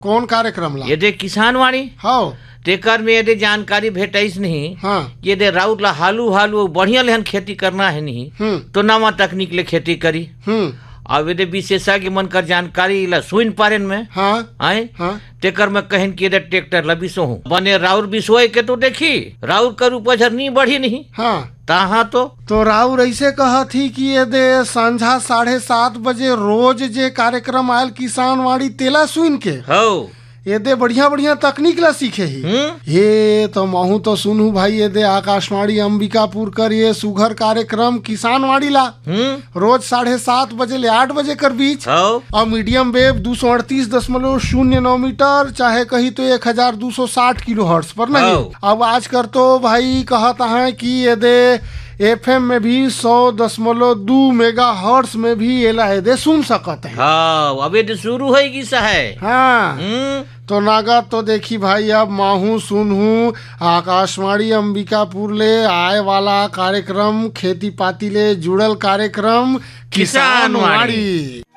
कौन कार्यक्रम ला? यदि किसानवाड़ी हाँ तेकर में यदि जानकारी भेटाइस नहीं हाँ यदि राउत ला हालू हालू बढ़िया लेहन खेती करना है नहीं तो नवा तकनीक ले खेती करी। अब यदि विशेषज्ञ मन कर जानकारी ला सुन पारेन में हाँ आए हाँ तेकर में कहन कि ट्रैक्टर ला बिसो हूँ बने राउर बिसोए के तो देखी राउर कर उपज नहीं बढ़ी नहीं हाँ तहाँ तो राउर ऐसे कहा थी कि ये दे संझा 7:30 बजे रोज जे कार्यक्रम आयल किसानवाड़ी तेला सुन के हो ये दे बढ़िया बढ़िया तकनीक ला सीखे ही। ये तो महू तो सुनू भाई ये दे आकाशवाणी अंबिकापुर कर ये सुघर कार्यक्रम किसानवाड़ी ला रोज 7:30 बजे ले 8 बजे कर बीच और मीडियम वेव 238.09 मीटर चाहे कही तो 1260 किलोहर्ट्ज पर नहीं। अब आज कर तो भाई कहता है कि ये दे FM में भी 100.2 मेगाहर्ट्ज में भी ये दे सुन सकते हैं। हाँ अब ये शुरू होगी सा है। हाँ तो नागा तो देखी भाई अब माहू सुनहू आकाशवाणी अंबिकापुर ले आए वाला कार्यक्रम खेती पाती ले जुड़ल कार्यक्रम किसानवाड़ी।